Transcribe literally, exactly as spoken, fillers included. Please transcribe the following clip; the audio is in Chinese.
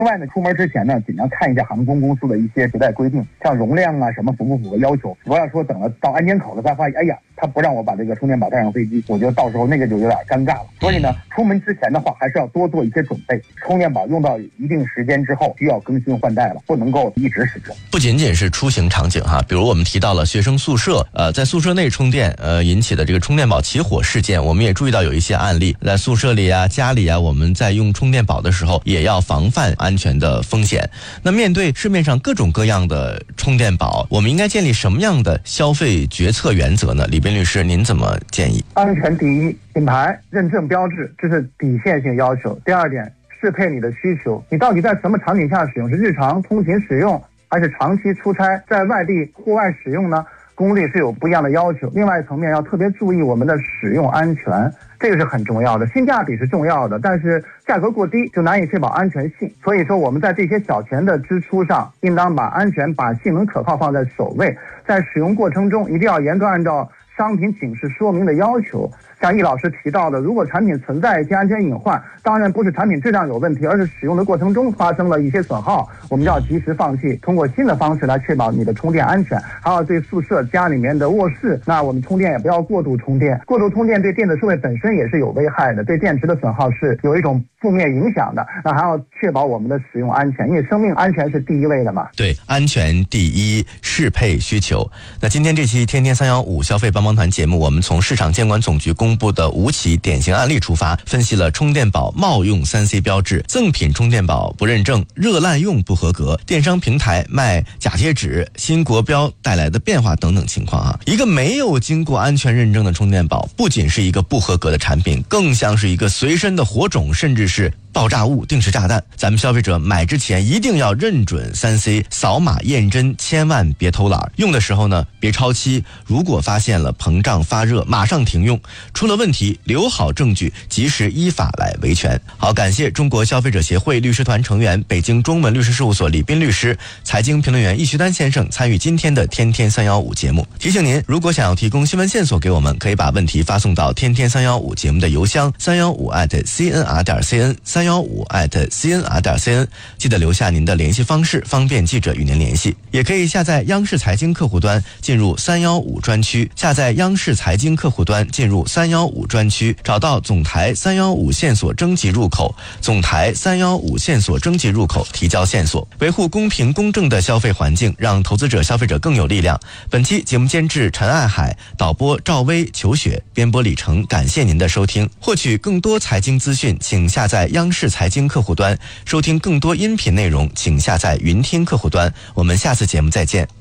另外呢，出门之前呢，尽量看一下航空公司的一些携带规定，像容量啊什么符不符合要求。不要说等了到安检口了再发现，哎呀，他不让我把这个充电宝带上飞机，我觉得到时候那个就有点尴尬了。所以呢，出门之前的话，还是要多做一些准备。充电宝用到一定时间之后，需要更新换代了，不能够一直使用。 不仅仅是出行场景哈，比如我们提到了学生宿舍，呃，在宿舍内充电，呃，引起的这个充电宝起火事件，我们也注意到有一些案例，在宿舍里啊、家里啊，我们在用充电宝的时候，也要防范安全的风险。那面对市面上各种各样的充电宝，我们应该建立什么样的消费决策原则呢？李斌律师，您怎么建议？ 安全第一，品牌认证标志，这是底线性要求。第二点，适配你的需求，你到底在什么场景下使用？是日常通勤使用，还是长期出差在外地户外使用呢？功率是有不一样的要求。另外一层面要特别注意我们的使用安全，这个是很重要的。性价比是重要的，但是价格过低就难以确保安全性。所以说我们在这些小钱的支出上，应当把安全、把性能可靠放在首位。在使用过程中一定要严格按照商品警示说明的要求。像易老师提到的，如果产品存在一些安全隐患，当然不是产品质量有问题，而是使用的过程中发生了一些损耗，我们要及时放弃，通过新的方式来确保你的充电安全。还有对宿舍家里面的卧室，那我们充电也不要过度充电，过度充电对电子设备本身也是有危害的，对电池的损耗是有一种负面影响的。那还要确保我们的使用安全，因为生命安全是第一位的嘛。 对，安全第一，适配需求。那今天这期天天三幺五消费帮帮团节目，我们从市场监管总局公布的五起典型案例出发，分析了充电宝冒用 三 C 标志、赠品充电宝不认证、热滥用不合格、电商平台卖假贴纸、新国标带来的变化等等情况啊。一个没有经过安全认证的充电宝，不仅是一个不合格的产品，更像是一个随身的火种，甚至是爆炸物、定时炸弹。咱们消费者买之前一定要认准 三 C 扫码验真，千万别偷懒。用的时候呢，别超期，如果发现了膨胀发热，马上停用，出了问题留好证据，及时依法来维权。好，感谢中国消费者协会律师团成员、北京中文律师事务所李斌律师、财经评论员易徐丹先生参与今天的天天三幺五节目。提醒您，如果想要提供新闻线索给我们，可以把问题发送到天天三幺五节目的邮箱三幺五 at c n r 点 c n 三幺五 at c n r 点 c n， 记得留下您的联系方式，方便记者与您联系。也可以下载央视财经客户端，进入三幺五专区，下载央视财经客户端，进入三幺五专区，找到总台三幺五线索征集入口，总台三幺五线索征集入口提交线索，维护公平公正的消费环境，让投资者消费者更有力量。本期节目监制陈爱海，导播赵薇、裘雪，编播李成。感谢您的收听。获取更多财经资讯，请下载央视财经客户端，收听更多音频内容，请下载云听客户端。我们下次节目再见。